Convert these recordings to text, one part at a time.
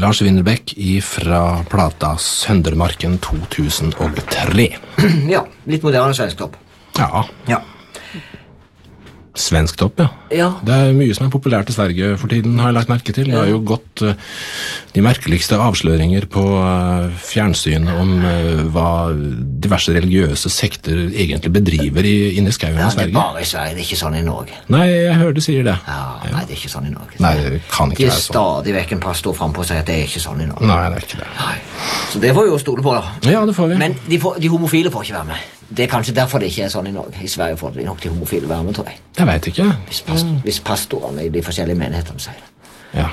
Lars Winnerbäck fra plata Søndermarken 2003. Ja, litt moderne svensktopp. Ja, Ja. svensktopp, ja. Ja. Det mye som populært i Sverige for tiden, har jeg lagt merke til. Det har jo gått de merkeligste avsløringer på fjernsynet om hva diverse religiøse sekter egentlig bedriver inne i skauen Ja, i det Sverige. bare i Sverige, det er ikke sånn i Norge. Nei, jeg hører du sier det. Ja, nei, det er ikke sånn i Norge. Nei, det kan De ikke er være sånn. stadig vekk en pastor frem på å si at det er ikke sånn i Norge. Nei, det er ikke det. Nei. Så det får vi jo stole på da. Ja, det får vi. Men de homofile får ikke være med. Det er kanskje derfor det ikke er sånn i Norge. I Sverige får de nok de homofile være med, tror jeg. Jeg vet ikke. Hvis pastorene i de forskjellige menighetene sier det. Ja.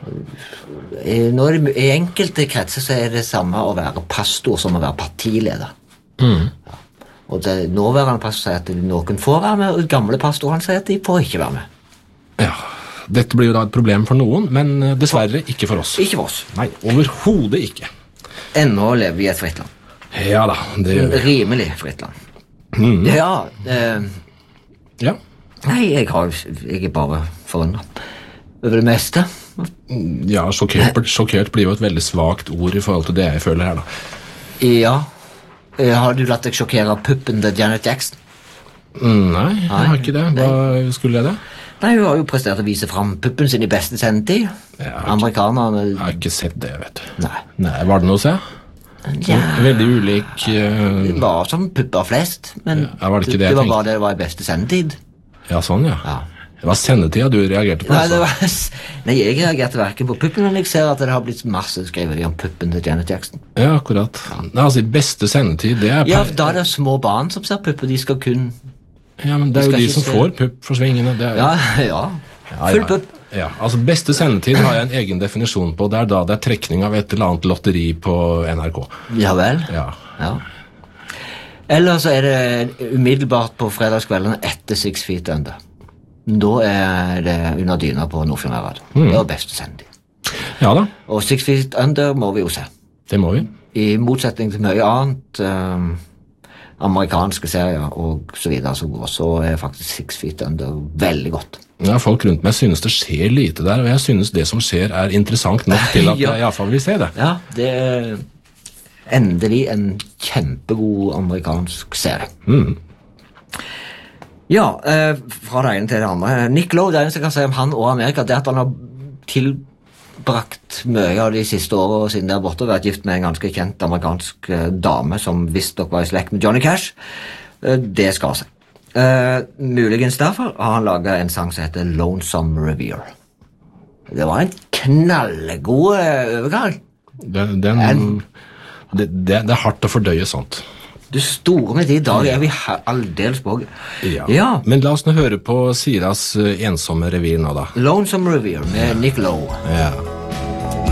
I enkelte kretser så er det samme å være pastor som å være partileder. Ja. Og det nåværende pastor sier at noen får være med, og gamle pastorene sier at de får ikke være med. Ja. Dette blir jo da et problem for noen, men dessverre ikke for oss. Ikke for oss. Nei, overhodet ikke. Ennå lever vi i et fritt land. Ja da, det gjør vi. Rimelig fritt land. Ja, Ja. nei, jeg er bare forundret over det meste. Ja, sjokkert blir jo et veldig svagt ord i forhold til det jeg føler her da. Ja, har du latt deg sjokkere av puppen til Janet Jackson? Nei, jeg har ikke det. Hva skulle jeg det? Nei, hun har jo prestert å vise frem puppen sin i beste sendetid. Ja, Amerikanerne... Jeg har ikke sett det, vet du. Nei. Nei, var det noe å se? Ja, Veldig ulik... det var som pupper flest, men Ja, var det ikke det jeg var tenkte? bare det var i beste sendetid. Ja, sånn, ja. Ja. Det var sendetida du reagerte på, Nei, det altså. var... Nei, jeg reagerte hverken på puppen, men jeg ser at det har blitt masse skriveri om puppen til Janet Jackson. Ja, akkurat. Nei, altså, beste sendetid, det er... Ja, da er det små barn som ser pupper, de skal kun... Ja, men det er jo skal de ikke som se- får pupp for svingene. Det er... Ja, ja. Ja, Full ja. pupp. Ja, altså beste sendetid har jeg en egen definisjon på. Det er da det er trekning av et eller annet lotteri på NRK. Ja vel. Ja. Ja. Eller så er det umiddelbart på fredagskveldene etter 6 Feet Under. Da er det under dyna på Nordfjordarad. Det er beste sendetid. Ja da, Og 6 Feet Under må vi jo se. det må vi. I motsetning til mye annet amerikanske serier og så videre som går, så er faktisk 6 Feet Under veldig godt. Ja, folk rundt meg synes det skjer lite der, og jeg synes det som skjer er interessant nok til at Ja. jeg i hvert fall vil se det. Ja, det er endelig en kjempegod amerikansk serie. Ja, fra det ene til det andre. Nick Lowe, det eneste jeg kan si om han og Amerika, det er at han har tilbrakt mye av de siste årene siden der borte, vært gift med en ganske kjent amerikansk dame som visstnok var i slekt med Johnny Cash. Det skal seg. Muligens derfor har han laget en sang som heter Lonesome Revere. Det var en knallgod overgang. Det er hardt å fordøye sånt. Du store med de i dag er vi aldeles på. Ja. Men la oss nå høre på Siras ensomme revir nå da. Lonesome Revere med Nick Lowe. Ja.